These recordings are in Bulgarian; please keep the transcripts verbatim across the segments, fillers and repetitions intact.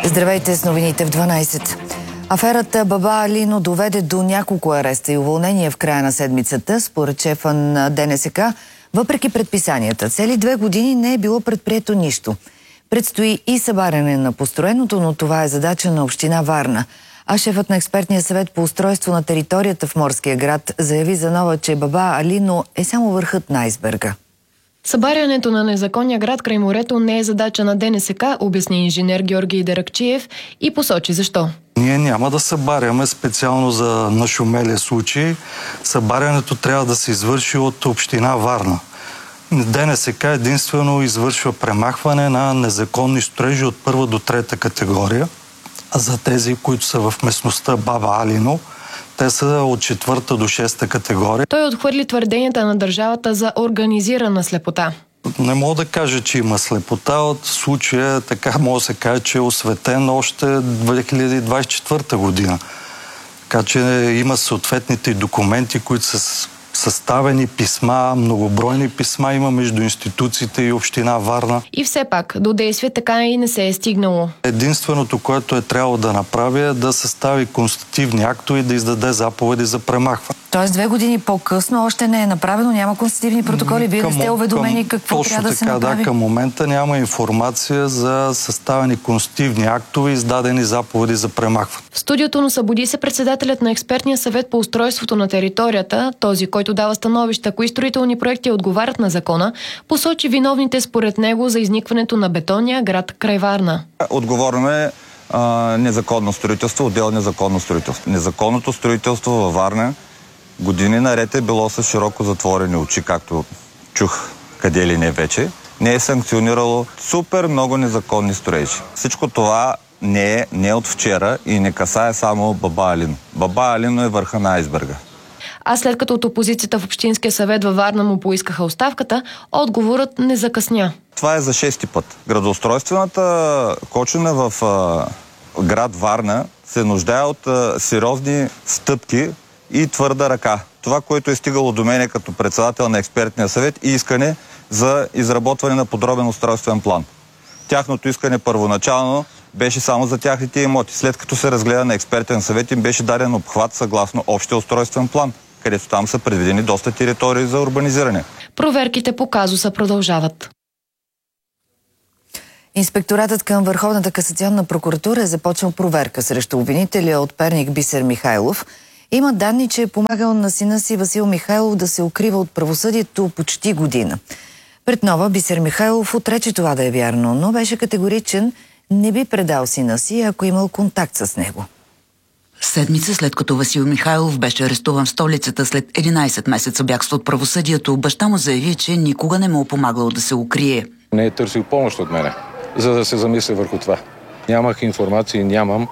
Здравейте с новините в дванайсет. Аферата Баба Алино доведе до няколко ареста и уволнения в края на седмицата, според шефа на ДНСК. Въпреки предписанията, цели две години не е било предприето нищо. Предстои и събаряне на построеното, но това е задача на община Варна. А шефът на експертния съвет по устройство на територията в морския град заяви за нова, че Баба Алино е само върхът на айсберга. Събарянето на незаконния град край морето не е задача на ДНСК, обясни инженер Георги Даракчиев и посочи защо. Ние няма да събаряме специално за нашумелия случай. Събарянето трябва да се извърши от община Варна. ДНСК единствено извършва премахване на незаконни строежи от първа до трета категория. А за тези, които са в местността Баба Алино, те са от четвърта до шеста категория. Той отхвърли твърденията на държавата за организирана слепота. Не мога да кажа, че има слепота. От случая така може да се каже, че е осветен още две хиляди двадесет и четвърта година. Така че има съответните документи, които са съставени, писма, многобройни писма има между институциите и община Варна. И все пак до действие така и не се е стигнало. Единственото, което е трябвало да направи, е да състави констативни актове и да издаде заповеди за премахване. Тоест две години по-късно още не е направено, няма констативни протоколи. Вие не сте уведомени какво точно трябва да се така, направи? Да, към момента няма информация за съставени констативни актове и издадени заповеди за премахване. В студиото на Събуди се председателят на експертния съвет по устройството на територията, този, който дава становища, кои строителни проекти отговарят на закона, посочи виновните според него за изникването на бетонния град край Варна. Отговорно е а, незаконно строителство, отдел незаконно строителство. Незаконното строителство във Варна години наред е било с широко затворени очи, както чух къде ли не вече. Не е санкционирало супер много незаконни строежи. Всичко това не е, не е от вчера и не касае само Баба Алино. Баба Алино е върха на айсберга. А след като от опозицията в Общинския съвет във Варна му поискаха оставката, отговорът не закъсня. Това е за шести път. Градоустройствената кочина в а, град Варна се нуждае от а, сериозни стъпки и твърда ръка. Това, което е стигало до мене като председател на експертния съвет, и искане за изработване на подробен устройствен план. Тяхното искане първоначално беше само за тяхните имоти. След като се разгледа на експертен съвет, им беше даден обхват съгласно общия устройствен план, където там са предвидени доста територии за урбанизиране. Проверките по казуса продължават. Инспекторатът към Върховната касационна прокуратура е започнал проверка срещу обвинителя от Перник Бисер Михайлов. Има данни, че е помагал на сина си Васил Михайлов да се укрива от правосъдието почти година. Пред нова Бисер Михайлов отрече това да е вярно, но беше категоричен, не би предал сина си, ако имал контакт с него. Седмица след като Васил Михайлов беше арестуван в столицата след единайсет месеца бягство от правосъдието, баща му заяви, че никога не му е помагал да се укрие. Не е търсил помощ от мене, за да се замисля върху това. Нямах информация, нямам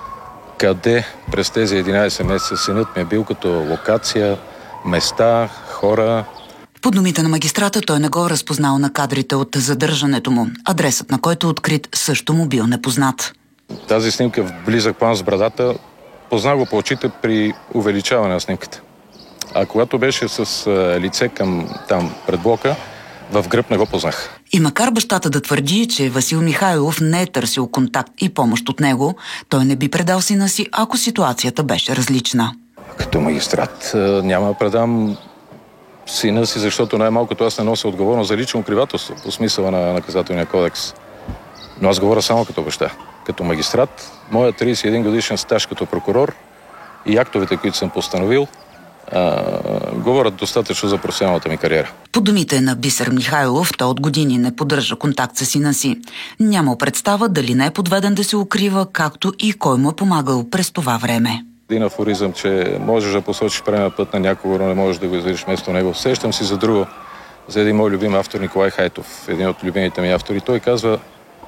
къде през тези единайсет месеца синът ми е бил като локация, места, хора. По думите на магистрата, той не го е разпознал на кадрите от задържането му. Адресът, на който е открит, също му бил непознат. Тази снимка в близък план с брадата, познах го по очите при увеличаване на снимката. А когато беше с лице към там пред блока, в гръб не го познах. И макар бащата да твърди, че Васил Михайлов не е търсил контакт и помощ от него, той не би предал сина си, ако ситуацията беше различна. Като магистрат няма да предам сина си, защото най-малкото аз не нося отговорност за лично укривателство по смисъла на наказателния кодекс. Но аз говоря само като баща. Като магистрат, моя трийсет и един годишен стаж като прокурор и актовете, които съм постановил, а, говорят достатъчно за професионалната ми кариера. По думите на Бисер Михайлов, той от години не поддържа контакт с сина си. Няма представа дали не е подведен да се укрива, както и кой му е помагал през това време. Един афоризъм, че можеш да посочиш правилния път на някого, но не можеш да го изведеш вместо него. Сещам си за друго, за един мой любим автор Николай Хайтов, един от любимите ми автори. Той казва: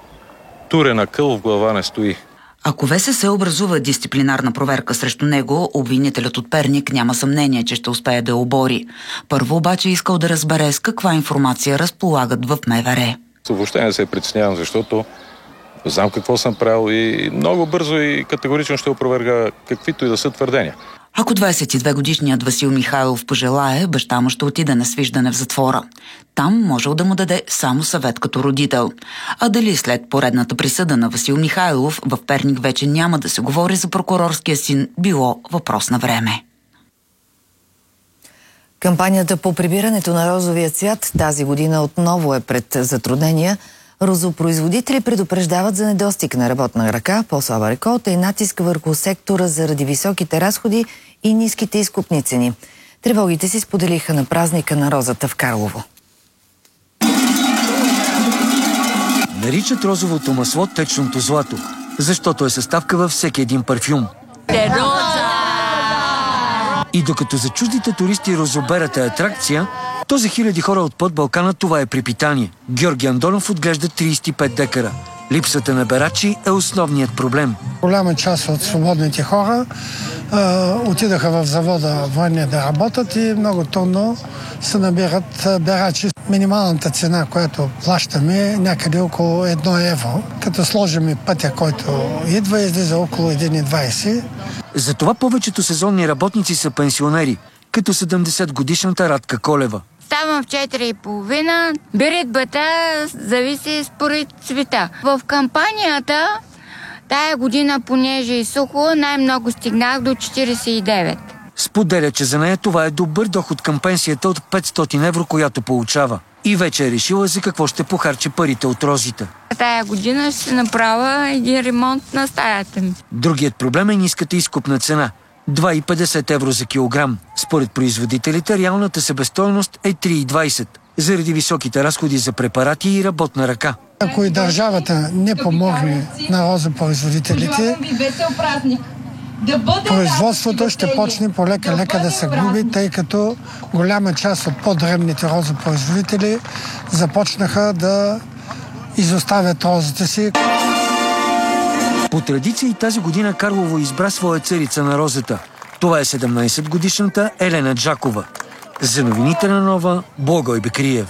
турена къл в глава не стои. Ако ВСС образува дисциплинарна проверка срещу него, обвинителят от Перник няма съмнение, че ще успее да я обори. Първо обаче искал да разбере с каква информация разполагат в МВР. Въобще не се притеснявам, защото знам какво съм правил и много бързо и категорично ще опроверга каквито и да са твърдения. Ако двадесет и две годишният Васил Михайлов пожелае, баща му ще отиде на свиждане в затвора. Там можел да му даде само съвет като родител. А дали след поредната присъда на Васил Михайлов в Перник вече няма да се говори за прокурорския син, било въпрос на време. Кампанията по прибирането на розовия цвят тази година отново е пред затруднения. Розопроизводители предупреждават за недостиг на работна ръка, по-слаба реколта и натиск върху сектора заради високите разходи и ниските изкупни цени. Тревогите си споделиха на празника на розата в Карлово. Наричат розовото масло течното злато, защото е съставка във всеки един парфюм. И докато за чуждите туристи розоберата е атракция, то за хиляди хора от под Балкана това е препитание. Георги Андонов отглежда тридесет и пет декара. Липсата на берачи е основният проблем. Голяма част от свободните хора а, отидаха в завода военния да работят и много трудно се набират берачи. Минималната цена, която плащаме, е някъде около едно евро. Като сложим и пътя, който идва, излиза около един и двадесет. Затова повечето сезонни работници са пенсионери, като седемдесет годишната Радка Колева. Ставам в четири и половина, беритбата зависи според цвета. В кампанията тая година, понеже и сухо, най-много стигнах до четиридесет и девет. Споделя, че за нея това е добър доход към пенсията от петстотин евро, която получава. И вече е решила за какво ще похарчи парите от розите. Тая година ще се направя един ремонт на стаята ми. Другият проблем е ниската изкупна цена – два и петдесет евро за килограм. Според производителите реалната себестойност е три и двадесет, заради високите разходи за препарати и работна ръка. Ако и държавата не помогне на розопроизводителите, производството ще почне полека-лека да се губи, тъй като голяма част от по-дребните розопроизводители започнаха да изоставят розите си. По традиция и тази година Карлово избра своя царица на розата. Това е седемнадесетгодишната Елена Джакова. За новините на Нова, Благой Бекриев.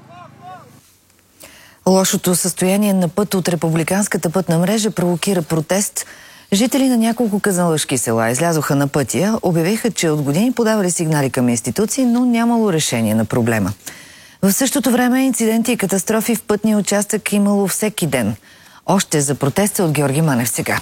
Лошото състояние на път от републиканската пътна мрежа провокира протест. Жители на няколко казанлъшки села излязоха на пътя, обявиха, че от години подавали сигнали към институции, но нямало решение на проблема. В същото време инциденти и катастрофи в пътния участък имало всеки ден. Още за протеста от Георги Манев сега.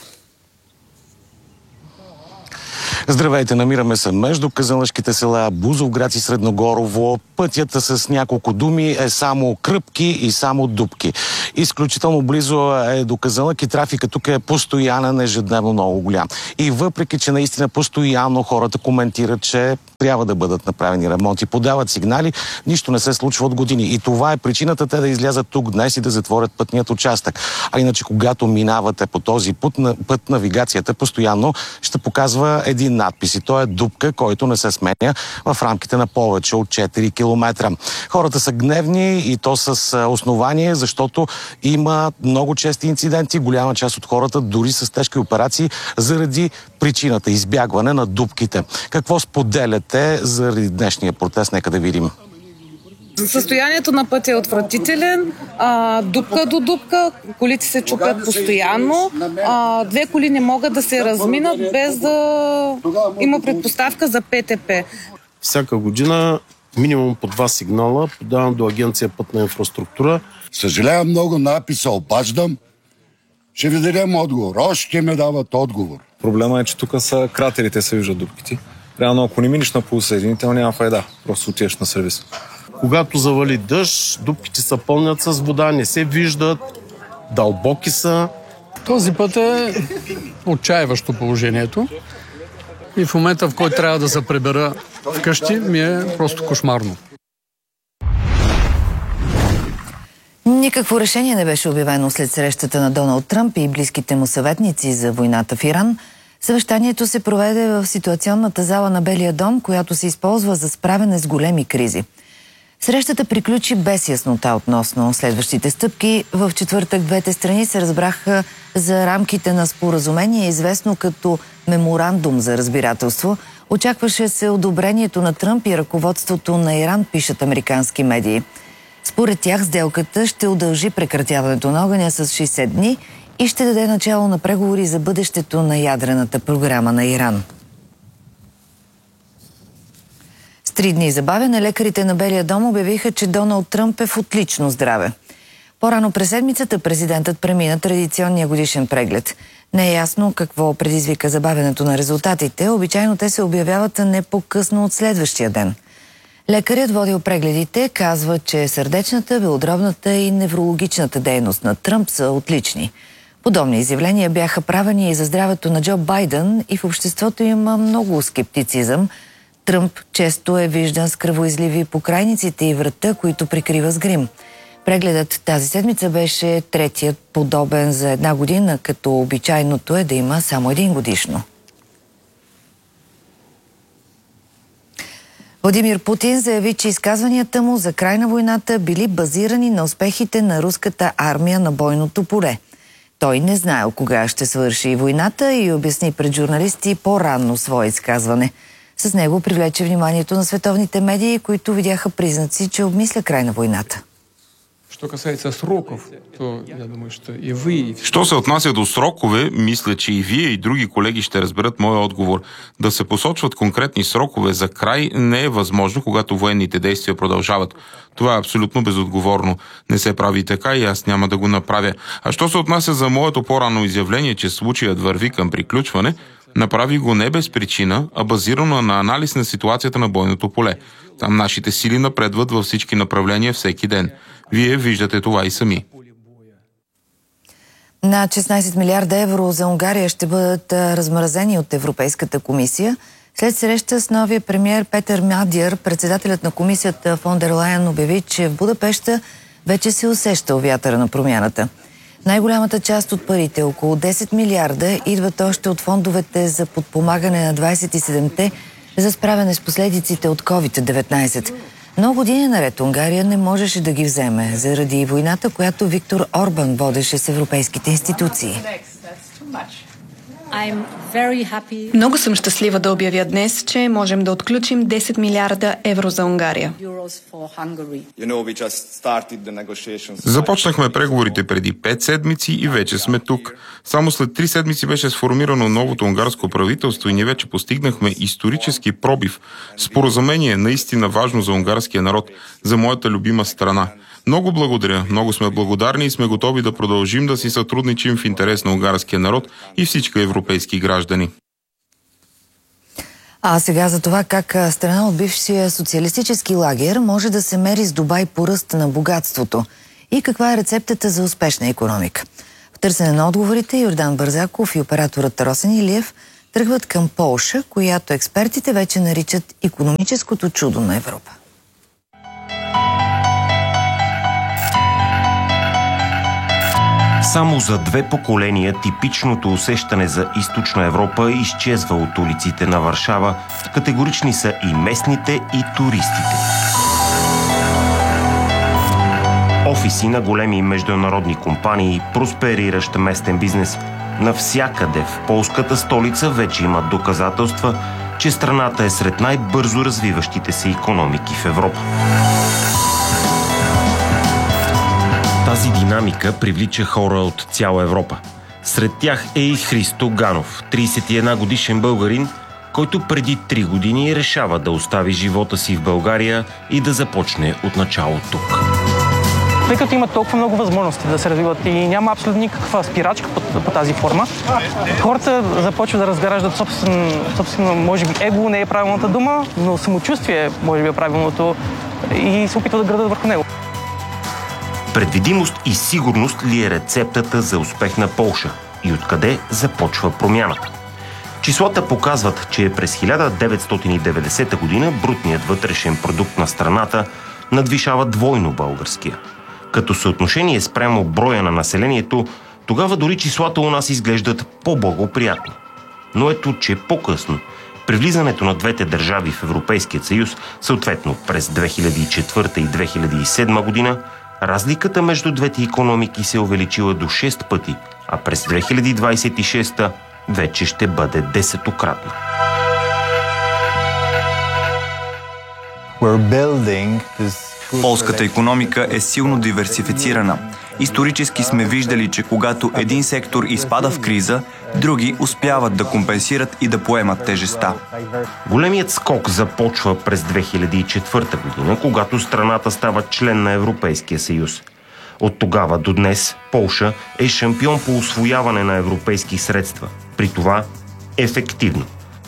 Здравейте, намираме се между казанлъшките села Бузовград и Средногорово. Пътят с няколко думи е само кръпки и само дупки. Изключително близо е до Казанлък и трафика тук е постоянен, ежедневно много голям. И въпреки, че наистина постоянно хората коментират, че трябва да бъдат направени ремонти, подават сигнали, нищо не се случва от години. И това е причината те да излязат тук днес и да затворят пътният участък. А иначе, когато минавате по този път, път навигацията постоянно ще показва един надпис. И то е дупка, който не се сменя в рамките на повече от четири километра. Хората са гневни и то с основание, защото има много чести инциденти. Голяма част от хората дори с тежки операции заради причината избягване на дупките. Какво споделяте заради днешния протест? Нека да видим. Състоянието на пътя е отвратителен, а, дупка до дупка, колите се чупят постоянно, а, две коли не могат да се разминат без да има предпоставка за ПТП. Всяка година минимум по два сигнала подавам до Агенция Пътна инфраструктура. Съжалявам много, написа обаждам. Ще ви дадем отговор. Още ме дават отговор. Проблема е, че тук са кратерите, се виждат дупките. Реално, ако не минеш на полусъединител, няма файда. Просто отиваш на сервис. Когато завали дъжд, дупките се пълнят с вода, не се виждат, дълбоки са. Този път е отчаиващо положението. И в момента, в който трябва да се прибера вкъщи, ми е просто кошмарно. Никакво решение не беше обявено след срещата на Доналд Тръмп и близките му съветници за войната в Иран. Съвещанието се проведе в ситуационната зала на Белия дом, която се използва за справяне с големи кризи. Срещата приключи без яснота относно следващите стъпки. В четвъртък двете страни се разбраха за рамките на споразумение, известно като меморандум за разбирателство. Очакваше се одобрението на Тръмп и ръководството на Иран, пишат американски медии. Според тях сделката ще удължи прекратяването на огъня с шейсет дни и ще даде начало на преговори за бъдещето на ядрената програма на Иран. С три дни забавяне лекарите на Белия дом обявиха, че Доналд Тръмп е в отлично здраве. По-рано през седмицата президентът премина традиционния годишен преглед. Не е ясно какво предизвика забавянето на резултатите. Обичайно те се обявяват не по-късно от следващия ден. Лекарят, водил прегледите, казва, че сърдечната, белодробната и неврологичната дейност на Тръмп са отлични. Подобни изявления бяха правени и за здравето на Джо Байден, и в обществото има много скептицизъм. Тръмп често е виждан с кръвоизливи по крайниците и врата, които прикрива с грим. Прегледът тази седмица беше третият подобен за една година, като обичайното е да има само един годишно. Владимир Путин заяви, че изказванията му за край на войната били базирани на успехите на руската армия на бойното поле. Той не знаел кога ще свърши войната и обясни пред журналисти по-ранно свое изказване. С него привлече вниманието на световните медии, които видяха признаци, че обмисля край на войната. Що касается сроков, то я думаю, что и вы, и... Що се отнася до срокове, мисля, че и вие, и други колеги ще разберат моя отговор. Да се посочват конкретни срокове за край не е възможно, когато военните действия продължават. Това е абсолютно безотговорно. Не се прави така и аз няма да го направя. А що се отнася за моето по-рано изявление, че случаят върви към приключване, направи го не без причина, а базирано на анализ на ситуацията на бойното поле. Там нашите сили напредват във всички направления всеки ден. Вие виждате това и сами. Над шестнайсет милиарда евро за Унгария ще бъдат размразени от Европейската комисия. След среща с новия премиер Петър Мадяр, председателят на комисията фон дер Лайен обяви, че в Будапеща вече се усеща вятъра на промяната. Най-голямата част от парите, около десет милиарда, идват още от фондовете за подпомагане на двайсет и седемте за справяне с последиците от ковид деветнайсет. Но години наред Унгария не можеше да ги вземе заради войната, която Виктор Орбан водеше с европейските институции. Много съм щастлива да обявя днес, че можем да отключим десет милиарда евро за Унгария. Започнахме преговорите преди пет седмици и вече сме тук. Само след три седмици беше сформирано новото унгарско правителство и ние вече постигнахме исторически пробив. Споразумение наистина важно за унгарския народ, за моята любима страна. Много благодаря, много сме благодарни и сме готови да продължим да си сътрудничим в интерес на унгарския народ и всички европейски граждани. А сега за това как страна от бившия социалистически лагер може да се мери с Дубай по ръст на богатството и каква е рецептата за успешна икономика. В търсене на отговорите Йордан Бързаков и операторът Росен Илиев тръгват към Полша, която експертите вече наричат икономическото чудо на Европа. Само за две поколения типичното усещане за източна Европа изчезва от улиците на Варшава. Категорични са и местните, и туристите. Офиси на големи международни компании, проспериращ местен бизнес. Навсякъде в полската столица вече имат доказателства, че страната е сред най-бързо развиващите се икономики в Европа. Тази динамика привлича хора от цяла Европа. Сред тях е и Христо Ганов, трийсет и една годишен българин, който преди три години решава да остави живота си в България и да започне от начало тук. Тъй като има толкова много възможности да се развиват и няма абсолютно никаква спирачка по, по тази форма, хората започват да разграждат собствено, собствено, може би его не е правилната дума, но самочувствие може би е правилното и се опитват да градат върху него. Предвидимост и сигурност ли е рецептата за успех на Полша? И откъде започва промяната? Числата показват, че през хиляда деветстотин и деветдесета година брутният вътрешен продукт на страната надвишава двойно българския. Като съотношение спрямо броя на населението, тогава дори числата у нас изглеждат по-благоприятни. Но ето, че по-късно, при влизането на двете държави в Европейския съюз, съответно през две хиляди и четвърта и две хиляди и седма година, разликата между двете икономики се е увеличила до шест пъти, а през две хиляди двадесет и шеста вече ще бъде десетократна. Полската икономика е силно диверсифицирана. Исторически сме виждали, че когато един сектор изпада в криза, други успяват да компенсират и да поемат тежестта. Големият скок започва през две хиляди и четвърта година, когато страната става член на Европейския съюз. От тогава до днес Полша е шампион по усвояване на европейски средства. При това ефективно.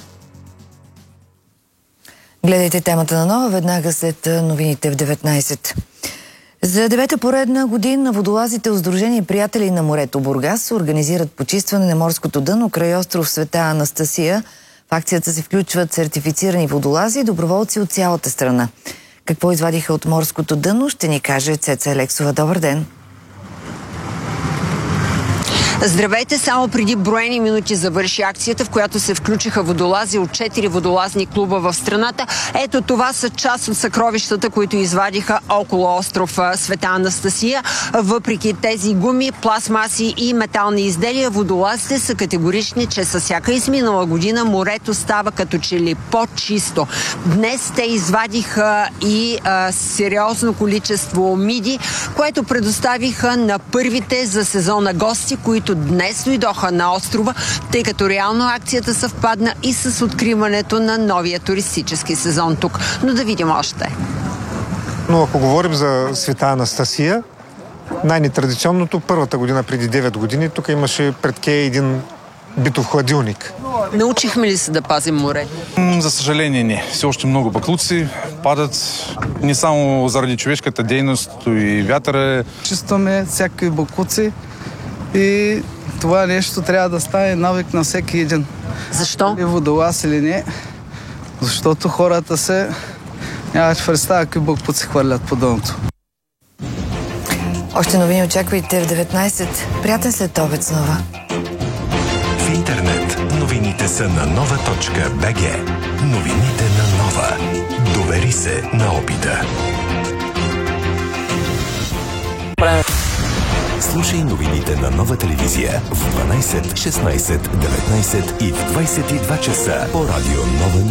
Гледайте темата на нова веднага след новините в деветнайсет. За девета поредна година водолазите от Сдружение приятели на морето Бургас организират почистване на морското дъно край остров Света Анастасия. В акцията се включват сертифицирани водолази и доброволци от цялата страна. Какво извадиха от морското дъно, ще ни каже Цеца Елексова. Добър ден! Здравейте! Само преди броени минути завърши акцията, в която се включиха водолази от четири водолазни клуба в страната. Ето това са част от съкровищата, които извадиха около остров Света Анастасия. Въпреки тези гуми, пластмаси и метални изделия, водолазите са категорични, че със всяка изминала година морето става като че ли по-чисто. Днес те извадиха и а, сериозно количество миди, което предоставиха на първите за сезона гости, които днес дойдоха на острова, тъй като реално акцията съвпадна и с откриването на новия туристически сезон тук. Но да видим още. Но ако говорим за Света Анастасия, най-нетрадиционното, първата година преди девет години, тук имаше пред кей един битов хладилник. Научихме ли се да пазим море? За съжаление не. Все още много баклуци падат не само заради човешката дейност, и вятъра. Чувстваме всякакви баклуци и това нещо трябва да стане навик на всеки един. Защо? Или водолаз или не. Защото хората се нямат представа какви баклуци хвърлят по дъното. Още новини очаквайте в деветнайсет. Приятен след обед снова. В интернет новините са на нова точка бг. Новините на Нова. Довери се на опита. Слушай новините на Нова телевизия в дванайсет, шестнайсет, деветнайсет и в двайсет и два часа по радио Нова.